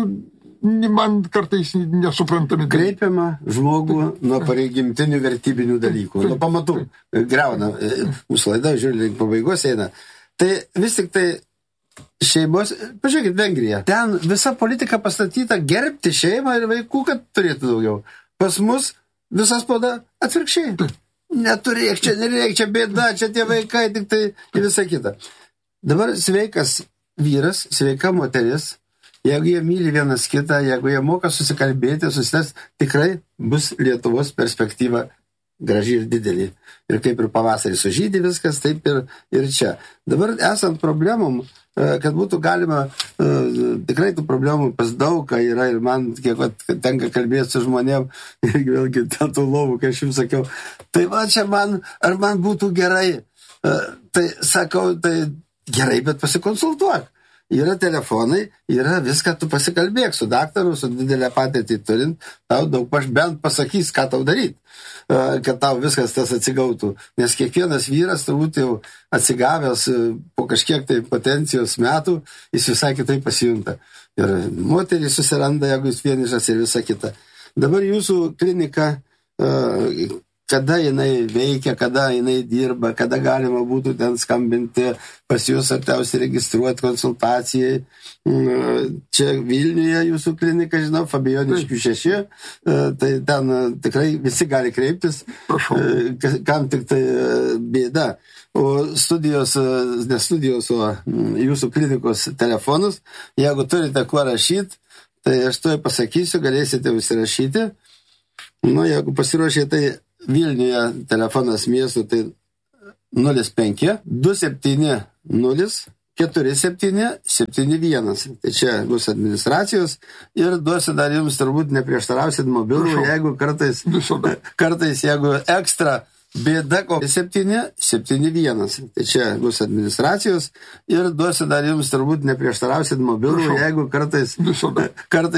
Man kartais nesuprantami. Kreipiama žmogų nuo pareigimtinių vertybinių dalykų. Nuo pamatų greuna. Mūsų laida, žiūrėjau, link pabaigos eina. Tai vis tik tai šeimos, pažiūrėkit, Vengrija. Ten visa politika pastatyta gerbti šeimą ir vaikų, kad turėtų daugiau. Pas mus visa spauda atvirkščiai. Neturėk čia, nereik čia bėda, čia tie vaikai, tik tai ir visa kita. Dabar sveikas vyras, sveika moteris, jeigu jie myli vienas kitą, jeigu jie moka susikalbėti, tikrai bus Lietuvos perspektyva graži ir didelį. Ir kaip ir pavasarį sužydė viskas, taip ir čia. Dabar esant problemom, kad būtų galima, tikrai tų problemų pas daug, yra ir man, kiek tenka kalbėti su žmonėm, ir vėlgi dėl tų lovų, kai aš jums sakiau, tai va čia ar man būtų gerai, tai sakau, tai gerai, bet pasikonsultuok. Yra telefonai, yra viską, tu pasikalbėk su daktaru, su didelę patirtį turint, tau daug bent pasakys, ką tau daryti, kad tau viskas tas atsigautų. Nes kiekvienas vyras turbūt jau atsigavęs po kažkiek tai potencijos metų, jis visai kitaip pasijunta. Ir moterį susiranda, jeigu jis vienišas ir visa kita. Dabar jūsų klinika, kada jinai veikia, kada jinai dirba, kada galima būtų ten skambinti pas jūs artimiausiai registruoti konsultacijai. Čia Vilniuje jūsų klinika, žinau, Fabijoniškių 6, tai ten tikrai visi gali kreiptis, kam tik tai bėda. O studijos, ne studijos, o jūsų klinikos telefonus, jeigu turite kuo rašyti, tai aš to pasakysiu, galėsite užsirašyti. Jeigu pasiruošė, tai Vilniuje telefonas miesto, tai 05 270 47 71. Tai čia bus administracijos ir duosiu dar jums turbūt neprieštarausit mobilų, jeigu kartais jeigu ekstra bėda, 771. Tai čia bus administracijos ir duosiu dar jums turbūt neprieštarausit mobilų, jeigu kartais